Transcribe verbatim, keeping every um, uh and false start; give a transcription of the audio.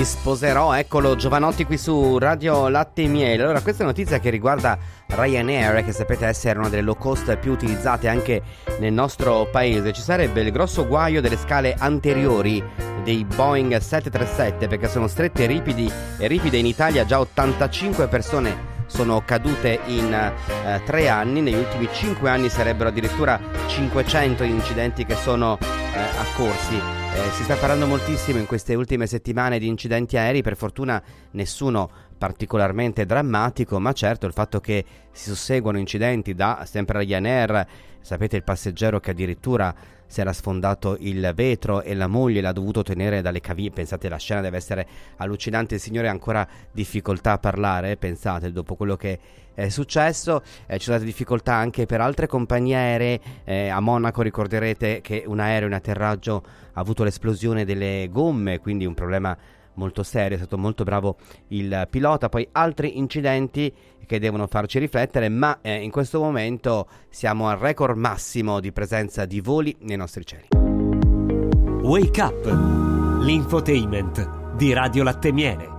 Mi sposerò, eccolo Giovanotti qui su Radio Latte e Miele. Allora, questa notizia che riguarda Ryanair, che sapete essere una delle low cost più utilizzate anche nel nostro paese. Ci sarebbe il grosso guaio delle scale anteriori dei Boeing sette trentasette, perché sono strette e ripidi e ripide in Italia. Già ottantacinque persone sono cadute in eh, tre anni. Negli ultimi cinque anni sarebbero addirittura cinquecento gli incidenti che sono eh, accorsi. Eh, si sta parlando moltissimo in queste ultime settimane di incidenti aerei, per fortuna nessuno particolarmente drammatico, ma certo il fatto che si susseguono incidenti da sempre Ryanair, sapete il passeggero che addirittura si era sfondato il vetro e la moglie l'ha dovuto tenere dalle caviglie. Pensate, la scena deve essere allucinante, il signore ha ancora difficoltà a parlare, pensate, dopo quello che è successo. Eh, ci sono state difficoltà anche per altre compagnie aeree. Eh, a Monaco ricorderete che un aereo in atterraggio ha avuto l'esplosione delle gomme, quindi un problema molto serio, è stato molto bravo il pilota. Poi altri incidenti che devono farci riflettere, ma eh, in questo momento siamo al record massimo di presenza di voli nei nostri cieli. Wake Up, l'infotainment di Radio Latte e Miele.